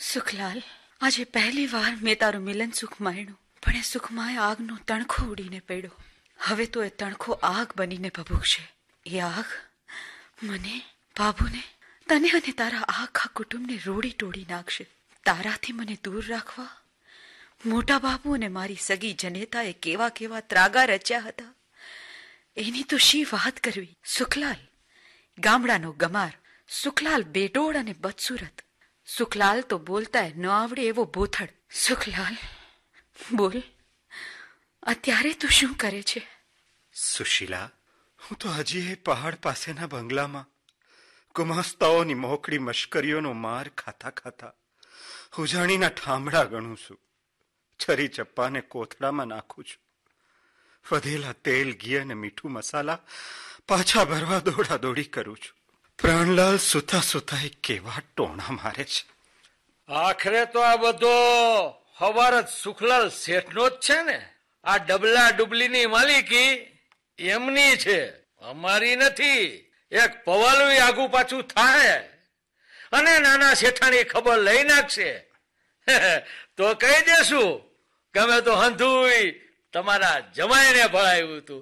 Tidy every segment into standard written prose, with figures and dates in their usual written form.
સુખલાલ, આજે પહેલી વાર મેં તારું મિલન સુખ માણ્યું, પણ એ સુખમાં આગનો તણખો ઉડીને પડ્યો. હવે તો એ તણખો આગ બનીને ભભૂકશે. એ આગ મને, બાબુને, તને અને તારા આખા કુટુંબને રોડી તોડી નાખશે. તારાથી મને દૂર રાખવા મોટા બાબુ અને મારી સગી જનેતાએ કેવા કેવા ત્રાગા રચ્યા હતા, એની તો શી વાત કરવી. સુખલાલ ગામડાનો ગમાર, સુખલાલ બેડોળ અને બદસુરત, સુખલાલ તો બોલતા ન આવડે એવો બોથડ. સુખલાલ બોલ, અત્યારે તું શું કરે છે? સુશીલા, હું તો હજી એ પહાડ પાસેના બંગલામાં ગુમાસ્તાઓની મોકળી મશ્કરીઓનો માર ખાતા ખાતા ઉજાણીના ઠામડા ગણું છું. છરી ચપ્પાને કોથળામાં નાખું છું. વધેલા તેલ, ઘી અને મીઠું મસાલા પાછા ભરવા દોડા દોડી કરું છું. પ્રાણલાલ સુતા સુતા કેવા ટોણા મારે છે. આખરે તો આ બધો હવાર જ સુખલાલ શેઠનો જ છે ને. આ ડબલા ડુબલીની માલિકી એમની છે, અમારી નથી. એક પવાલું આગુ પાછું થાય અને નાના શેઠાણી ખબર લઈ નાખશે તો કહી દેશું કે અમે તો હંધુય તમારા જમાઈને ભળાવ્યું હતું.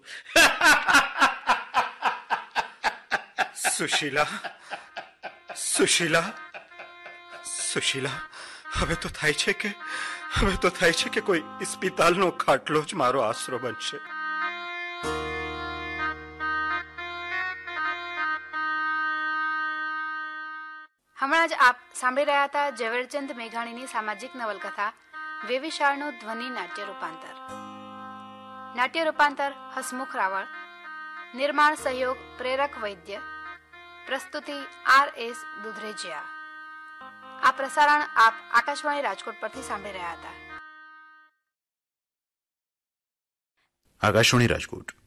સુશીલા, સુશીલા, સુશીલા, હવે તો થાય છે કે કોઈ ઇસ્પિતાલનો ખાટલો જ મારો આશરો બનશે. હમણાં જ આપ સાંભળી રહ્યા હતા ઝવેરચંદ મેઘાણીની સામાજિક નવલકથા વેવિશાળનું ધ્વનિ નાટ્ય રૂપાંતર. નાટ્ય રૂપાંતર હસમુખ રાવળ. નિર્માણ સહયોગ પ્રેરક વૈદ્ય. પ્રસ્તુતિ RS દુધરેજિયા. આ પ્રસારણ આપ આકાશવાણી રાજકોટ પરથી સાંભળી રહ્યા હતા. આકાશવાણી રાજકોટ